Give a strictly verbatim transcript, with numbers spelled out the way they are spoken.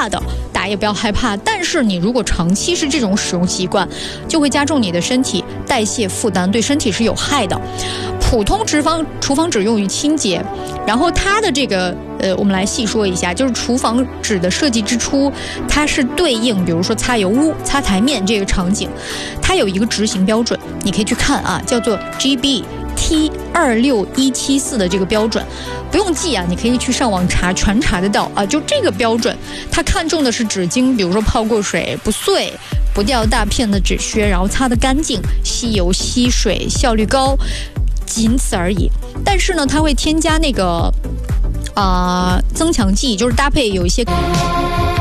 怕的，大家也不要害怕。但是你如果长期是这种使用习惯，就会加重你的身体代谢负担，对身体是有害的。普通厨房厨房纸用于清洁，然后它的这个呃，我们来细说一下，就是厨房纸的设计之初，它是对应比如说擦油污、擦台面这个场景，它有一个执行标准，你可以去看啊，叫做 G B T 二六一七四的这个标准，不用记啊，你可以去上网查，全查得到啊。就这个标准，它看重的是纸巾，比如说泡过水不碎，不掉大片的纸屑，然后擦得干净，吸油吸水，效率高，仅此而已。但是呢，它会添加那个啊、呃、增强剂，就是搭配有一些。